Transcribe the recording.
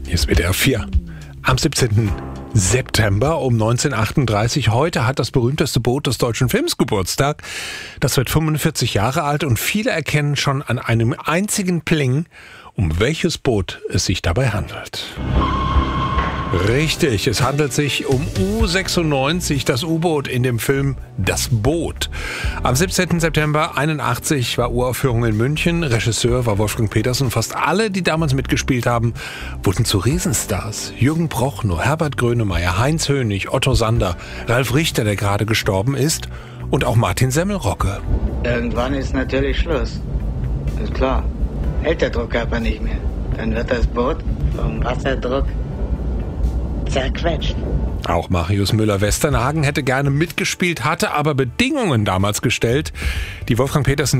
Hier ist WDR 4. Am 17. September um 1938. Heute hat das berühmteste Boot des deutschen Films Geburtstag. Das wird 45 Jahre alt und viele erkennen schon an einem einzigen Pling, um welches Boot es sich dabei handelt. Richtig, es handelt sich um U96, das U-Boot in dem Film Das Boot. Am 17. September 1981 war Uraufführung in München. Regisseur war Wolfgang Petersen. Fast alle, die damals mitgespielt haben, wurden zu Riesenstars. Jürgen Prochnow, Herbert Grönemeyer, Heinz Hönig, Otto Sander, Ralf Richter, der gerade gestorben ist, und auch Martin Semmelrogge. Irgendwann ist natürlich Schluss. Ist klar. Hält der Druck aber nicht mehr. Dann wird das Boot vom Wasserdruck zerquetscht. Auch Marius Müller-Westernhagen hätte gerne mitgespielt, hatte aber Bedingungen damals gestellt, die Wolfgang Petersen